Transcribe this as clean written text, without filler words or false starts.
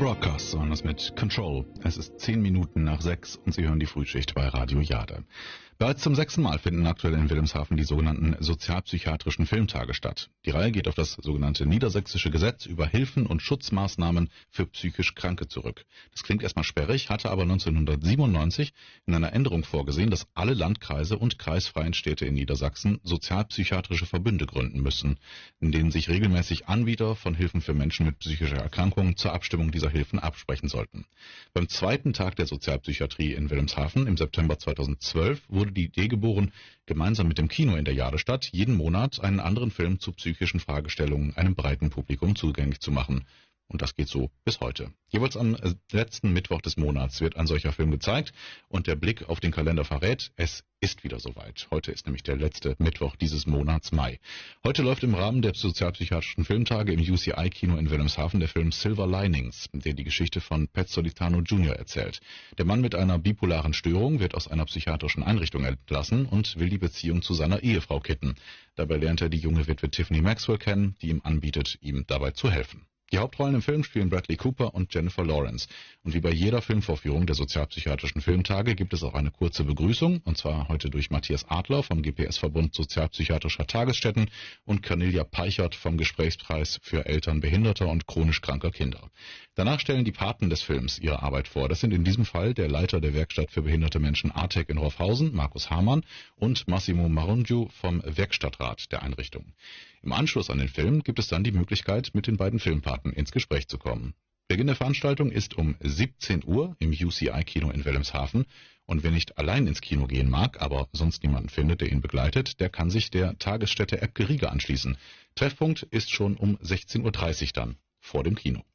Broadcast waren das mit Control. Es ist 10 Minuten nach 6 und Sie hören die Frühschicht bei Radio Jade. Bereits zum 6. Mal finden aktuell in Wilhelmshaven die sogenannten sozialpsychiatrischen Filmtage statt. Die Reihe geht auf das sogenannte niedersächsische Gesetz über Hilfen und Schutzmaßnahmen für psychisch Kranke zurück. Das klingt erstmal sperrig, hatte aber 1997 in einer Änderung vorgesehen, dass alle Landkreise und kreisfreien Städte in Niedersachsen sozialpsychiatrische Verbünde gründen müssen, in denen sich regelmäßig Anbieter von Hilfen für Menschen mit psychischer Erkrankung zur Abstimmung dieser Hilfen absprechen sollten. Beim zweiten Tag der Sozialpsychiatrie in Wilhelmshaven im September 2012 wurde die Idee geboren, gemeinsam mit dem Kino in der Jadestadt jeden Monat einen anderen Film zu psychischen Fragestellungen einem breiten Publikum zugänglich zu machen. Und das geht so bis heute. Jeweils am letzten Mittwoch des Monats wird ein solcher Film gezeigt und der Blick auf den Kalender verrät, es ist wieder soweit. Heute ist nämlich der letzte Mittwoch dieses Monats Mai. Heute läuft im Rahmen der sozialpsychiatrischen Filmtage im UCI-Kino in Wilhelmshaven der Film Silver Linings, der die Geschichte von Pat Solitano Jr. erzählt. Der Mann mit einer bipolaren Störung wird aus einer psychiatrischen Einrichtung entlassen und will die Beziehung zu seiner Ehefrau kitten. Dabei lernt er die junge Witwe Tiffany Maxwell kennen, die ihm anbietet, ihm dabei zu helfen. Die Hauptrollen im Film spielen Bradley Cooper und Jennifer Lawrence. Und wie bei jeder Filmvorführung der sozialpsychiatrischen Filmtage gibt es auch eine kurze Begrüßung, und zwar heute durch Matthias Adler vom GPS-Verbund Sozialpsychiatrischer Tagesstätten und Cornelia Peichert vom Gesprächspreis für Eltern behinderter und chronisch kranker Kinder. Danach stellen die Paten des Films ihre Arbeit vor. Das sind in diesem Fall der Leiter der Werkstatt für behinderte Menschen ATEC in Roffhausen, Markus Hamann, und Massimo Marungiu vom Werkstattrat der Einrichtung. Im Anschluss an den Film gibt es dann die Möglichkeit, mit den beiden Filmpaten ins Gespräch zu kommen. Beginn der Veranstaltung ist um 17 Uhr im UCI-Kino in Wilhelmshaven. Und wer nicht allein ins Kino gehen mag, aber sonst niemanden findet, der ihn begleitet, der kann sich der Tagesstätte Epke Riege anschließen. Treffpunkt ist schon um 16:30 Uhr dann vor dem Kino.